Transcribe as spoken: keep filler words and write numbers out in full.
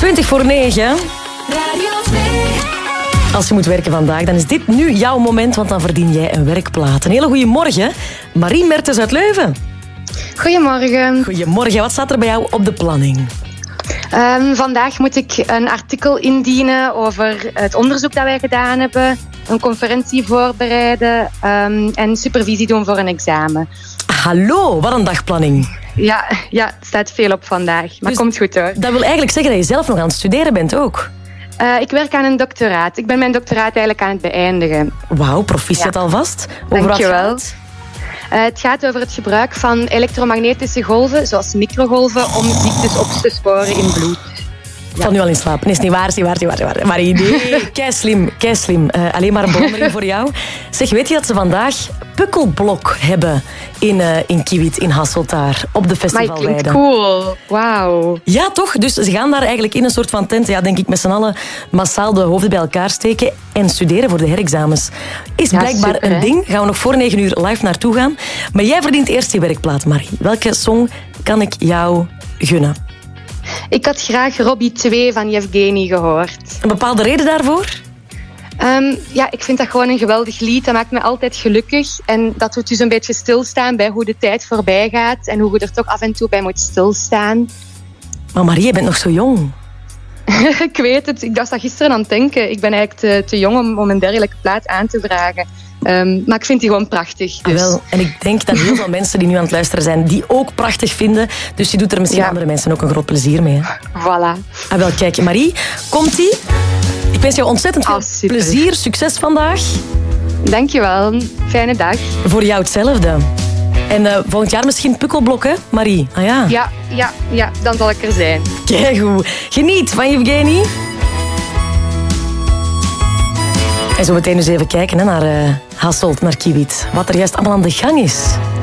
twintig voor negen. Radio twee. Als je moet werken vandaag, dan is dit nu jouw moment, want dan verdien jij een werkplaat. Een hele goede morgen. Marie Mertens uit Leuven. Goedemorgen. Goedemorgen. Wat staat er bij jou op de planning? Um, vandaag moet ik een artikel indienen over het onderzoek dat wij gedaan hebben, een conferentie voorbereiden um, en supervisie doen voor een examen. Hallo, wat een dagplanning. Ja, ja, het staat veel op vandaag, maar Dus komt goed hoor. Dat wil eigenlijk zeggen dat je zelf nog aan het studeren bent ook. Uh, ik werk aan een doctoraat. Ik ben mijn doctoraat eigenlijk aan het beëindigen. Wauw, proficiat Ja. alvast. Over wat Dankjewel. gaat het? Uh, het gaat over het gebruik van elektromagnetische golven, zoals microgolven, om ziektes op te sporen in bloed. Ik val nu al in slaap. Nee, is niet waar, is niet waar, is niet waar. Is niet waar. Maar idee, kei slim, kei slim. Uh, alleen maar een bewondering voor jou. Zeg, weet je dat ze vandaag pukkelblok hebben in, uh, in Kiewit, in Hasselt daar, op de Maar het festivalweide? klinkt cool. Wauw. Ja, toch? Dus ze gaan daar eigenlijk in een soort van tent, ja, denk ik, met z'n allen massaal de hoofden bij elkaar steken en studeren voor de herexamens. Is Ja, blijkbaar super, een hè? ding. Gaan we nog voor negen uur live naartoe gaan. Maar jij verdient eerst je werkplaat, Marie. Welke song kan ik jou gunnen? Ik had graag Robbie twee van Yevgeny gehoord. Een bepaalde reden daarvoor? Um, ja, ik vind dat gewoon een geweldig lied. Dat maakt me altijd gelukkig. En dat we dus een beetje stilstaan bij hoe de tijd voorbij gaat. En hoe je er toch af en toe bij moet stilstaan. Maar Marie, je bent nog zo jong. Ik weet het. Ik was dat gisteren aan het denken. Ik ben eigenlijk te, te jong om, om een dergelijke plaat aan te vragen. Um, maar ik vind die gewoon prachtig. Dus. Ah, wel. En ik denk dat heel veel mensen die nu aan het luisteren zijn, die ook prachtig vinden. Dus je doet er misschien Ja. andere mensen ook een groot plezier mee. Hè? Voilà. Ah, wel, kijk, Marie, komt-ie? Ik wens jou ontzettend veel Ah, super. plezier, succes vandaag. Dankjewel. Fijne dag. Voor jou hetzelfde. En uh, volgend jaar misschien pukkelblok, hè, Marie? Ah ja. Ja, ja, ja. Dan zal ik er zijn. Kijk goed. Geniet van Yevgeny. En zo meteen eens even kijken hè, naar uh, Hasselt, naar Kiewit. Wat er juist allemaal aan de gang is.